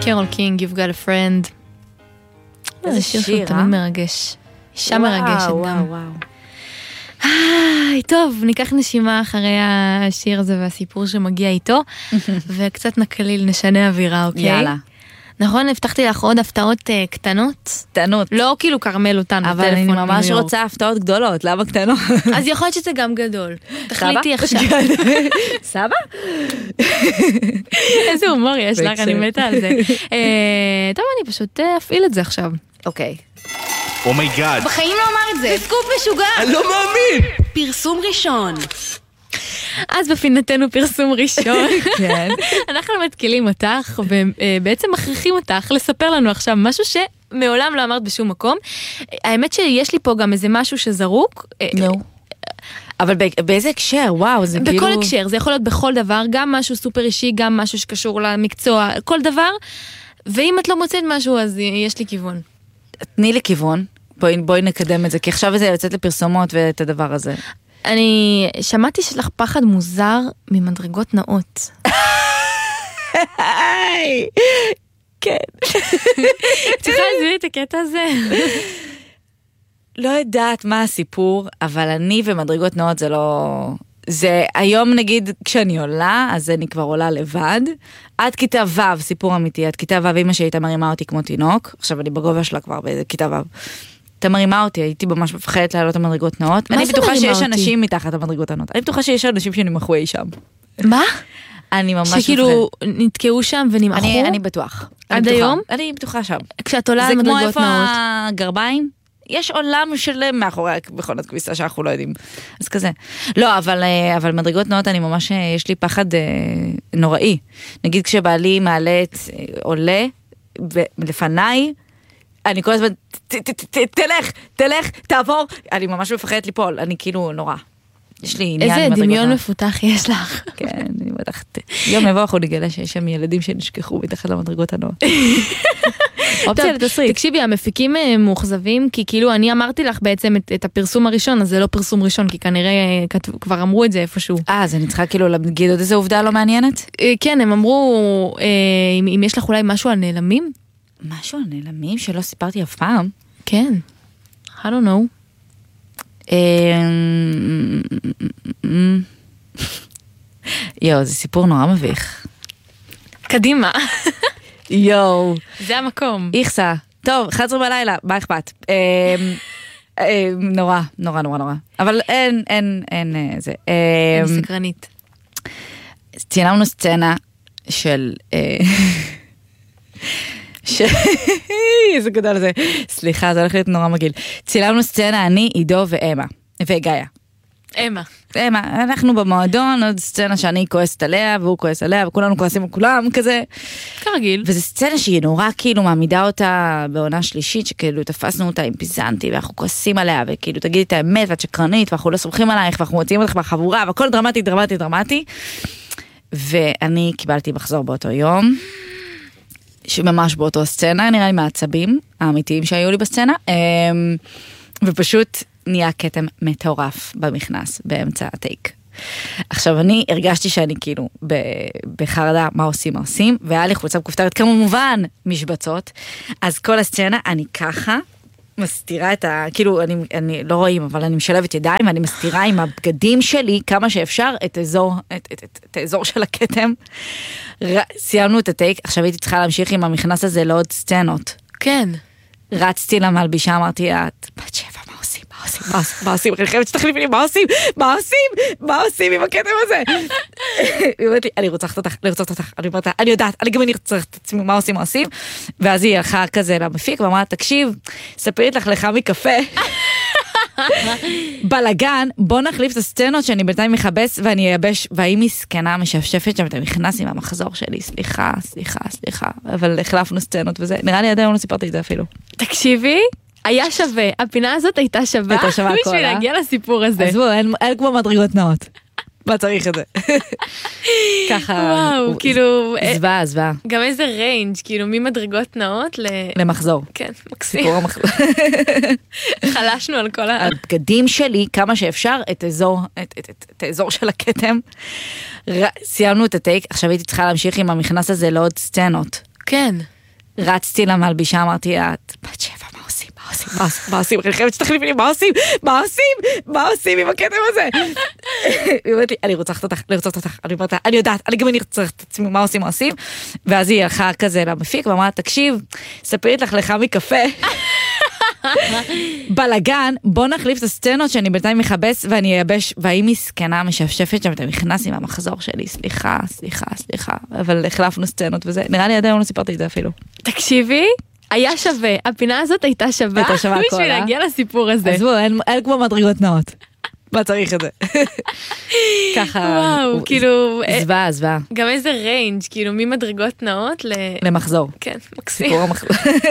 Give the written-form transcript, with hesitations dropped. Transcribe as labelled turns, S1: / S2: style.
S1: קרול קינג, You've got a friend. זה שיר שהוא תמיד מרגש. אישה מרגשת גם. טוב, ניקח נשימה אחרי השיר הזה והסיפור שמגיע איתו, וקצת נקליל, נשנה אווירה, אוקיי?
S2: יאללה.
S1: נכון, הבטחתי לך עוד הפתעות קטנות.
S2: קטנות.
S1: לא כאילו קרמל אותן
S2: אבל אני ממש רוצה הפתעות גדולות, למה קטנות?
S1: אז יכול להיות שזה גם גדול. תחליטי עכשיו.
S2: סבא?
S1: איזה הומור יש לך, אני מתה על זה. טוב, אני פשוט אפעיל את זה עכשיו.
S2: אוקיי.
S3: אומייגאד.
S1: בחיים לא אמר את זה, סקופ משוגע.
S3: אני לא מאמין.
S4: פרסום ראשון.
S1: אז בפינתנו פרסום ראשון,
S2: כן.
S1: אנחנו מתקילים אותך ובעצם מכריחים אותך לספר לנו עכשיו משהו שמעולם לא אמרת בשום מקום. האמת שיש לי פה גם איזה משהו שזרוק.
S2: נו. אבל באיזה הקשר? וואו, זה כאילו...
S1: בכל הקשר, זה יכול להיות בכל דבר, גם משהו סופר אישי, גם משהו שקשור למקצוע, כל דבר. ואם את לא מוצאת משהו, אז יש לי כיוון.
S2: תני לי כיוון. בואי נקדם את זה, כי עכשיו זה יוצאת לפרסומות ואת הדבר הזה.
S1: אני שמעתי שיש לך פחד מוזר ממדרגות נאות.
S2: כן.
S1: צריכה להסביר את הקטע הזה.
S2: לא יודעת מה הסיפור, אבל אני ומדרגות נאות זה לא... זה היום נגיד כשאני עולה, אז אני כבר עולה לבד. עד כיתה ו', סיפור אמיתי, עד כיתה ו' אמא שלי הייתה מרימה אותי כמו תינוק, עכשיו אני בגובה שלה כבר בכיתה ו'. אתה מרימה אותי, הייתי ממש מפחדת לעלות המדרגות נאות. אני בטוחה שיש אנשים מתחת המדרגות הנאות. אני בטוחה שיש אנשים שנמחו אי שם.
S1: מה?
S2: אני ממש מפחדת.
S1: שכאילו נתקעו שם ונמחו?
S2: אני בטוח.
S1: עד היום?
S2: אני בטוחה שם.
S1: כשאת עולה על מדרגות נאות.
S2: זה כמו איפה הגרביים? יש עולם שלם מאחורי מכונת כביסה שאנחנו לא יודעים. אז כזה. לא, אבל מדרגות נאות אני ממש, יש לי פחד נוראי. נגיד כשבעלי מעלה עולה לפניי, אני כל הזמן, תלך, תעבור, אני ממש מפחדת ליפול, אני כאילו נורא. יש לי עניין
S1: איזה דמיון מפותח יש לך.
S2: כן, אני בטחת. יום יבוא אנחנו נגלה שיש שם ילדים שנשכחו מתחת למדרגות הנאות. אופציה לתסריט.
S1: תקשיבי, המפיקים מוחזבים, כי כאילו אני אמרתי לך בעצם את הפרסום הראשון, אז זה לא פרסום ראשון, כי כנראה כבר אמרו את זה איפשהו.
S2: אז אני צריכה כאילו להגיד עוד איזה עובדה לא מעניינת?
S1: כן, הם אמרו, אם יש לך אולי משהו על נעלמים?
S2: משהו על נעלמים שלא סיפרתי אף פעם?
S1: כן. I don't know.
S2: יואו, זה סיפור נורא מביך.
S1: קדימה.
S2: יואו.
S1: זה המקום.
S2: איכסה. טוב, 11 בלילה, מה אכפת? נורא. אבל אין זה.
S1: אני סקרנית.
S2: צילמנו סצנה של... איזה גדול זה. סליחה, זה הולך להיות נורא מגעיל. צילמנו סצנה, אני, עידו ואמה. וגאיה. אמה, אנחנו במועדון, עוד סצנה שאני כועסת עליה, והוא כועס עליה, וכולנו כועסים על כולם, כזה.
S1: כרגיל.
S2: וזו סצנה שהיא נורא כאילו מעמידה אותה בעונה שלישית, שכאילו תפסנו אותה עם פיזנטי, ואנחנו כועסים עליה, וכאילו תגידי את האמת, ואת שקרנית, ואנחנו לא סומכים עלייך, ואנחנו מוציאים אותך מהחבורה, והכל דרמטי. ואני קיבלתי מחזור באותו יום, שממש באותו סצנה, נראה לי מהעצבים האמיתיים שהיו לי בסצנה, ופשוט נהיה כתם מטורף במכנס, באמצע הטייק. עכשיו, אני הרגשתי שאני כאילו בחרדה, מה עושים, והיה לי חולצה בכופתרת, כמובן משבצות, אז כל הסצנה, אני ככה, מסתירה את כאילו, אני לא רואים, אבל אני משלבת ידיים, ואני מסתירה עם הבגדים שלי, כמה שאפשר, את האזור של הכתם. סיימנו את הטייק, עכשיו הייתי צריכה להמשיך עם המכנס הזה לעוד סצנות.
S1: כן.
S2: רצתי למלבישה, אמרתי, את בת שבע, מה עושים? אני חייבת שתחליפי לי, מה עושים עם הכתם הזה? היא אומרת לי, אני רוצחת אותך, אני אומרת לה, אני יודעת, אני גם רוצחת את עצמי, מה עושים? ואז היא הלכה כזה למפיק, ואמרה, תקשיב, ספרית לך מקפה, בלגן, בוא נחליף את הסצנות שאני בינתיים מחבס, ואני אייבש, והיא מסכנה משפשפת שם, אתה נכנס עם המחזור שלי, סליחה, אבל החלפנו סצנות וזה, נראה לי עד היום לא סיפרתי את זה אפילו.
S1: תקשיבי, היה שווה, הפינה הזאת הייתה שווה בשביל להגיע לסיפור הזה.
S2: אז בואו, אין כמו מדרגות נאות. מה צריך את זה? ככה.
S1: וואו, כאילו...
S2: זווה.
S1: גם איזה ריינג', כאילו ממדרגות נאות
S2: למחזור.
S1: כן, מקסים.
S2: סיפור המחזור.
S1: חלשנו על כל
S2: הבגדים שלי, כמה שאפשר, את האזור של הכתם. סיימנו את הטייק, עכשיו הייתי צריכה להמשיך עם המכנס הזה לעוד סצנות.
S1: כן.
S2: רצתי למלבישה, אמרתי לה, בת 7, מה עושים? אני חייבת שתחליפי לי, מה עושים עם הקטע הזה? היא אומרת לי, אני רוצחת אותך. אני אומרת לה, אני יודעת, אני גם רוצחת את עצמי, מה עושים? ואז היא הלכה כזה למפיק, ואמרה, תקשיב, ספרית לך לך מקפה. בלגן, בוא נחליף את הסצנות שאני בינתיים מחבס ואני אייבש, והיא מסכנה משפשפת שם, אתה נכנס עם המחזור שלי, סליחה, אבל החלפנו סצנות וזה, נראה לי עדיין לא סיפרתי את זה אפילו.
S1: תקשיבי, היה שווה, הפינה הזאת הייתה שווה בשביל להגיע לסיפור הזה.
S2: אז בואו, אין כמו מדרגות נאות. מה צריך את זה? ככה.
S1: וואו, כאילו...
S2: זוועה.
S1: גם איזה ריינג', כאילו ממדרגות נאות
S2: למחזור.
S1: כן, מקסים.
S2: סיפור המחזור.